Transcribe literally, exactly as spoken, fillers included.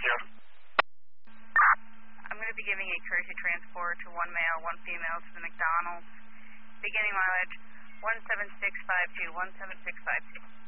you. I'm going to be giving a courtesy transport to one male, one female to the McDonald's. Beginning mileage one seven six five two, one seven six five two.